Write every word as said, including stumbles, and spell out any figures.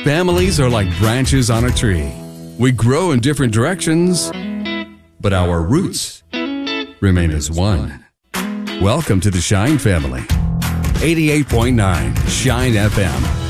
Families are like branches on a tree. We grow in different directions, but our roots remain as one. Welcome to the Shine family. eighty-eight point nine Shine F M.